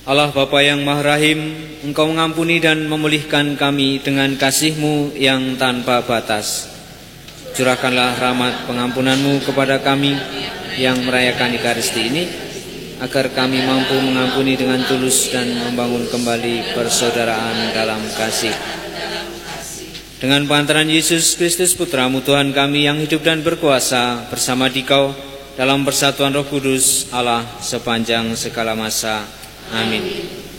Allah Bapa yang Maha Rahim, Engkau mengampuni dan memulihkan kami dengan kasih-Mu yang tanpa batas. Curahkanlah rahmat pengampunan-Mu kepada kami yang merayakan Ekaristi ini, agar kami mampu mengampuni dengan tulus dan membangun kembali persaudaraan dalam kasih. Dengan pantaran Yesus Kristus Putra-Mu Tuhan kami yang hidup dan berkuasa bersama Dikau dalam persatuan Roh Kudus Allah sepanjang segala masa. Amin.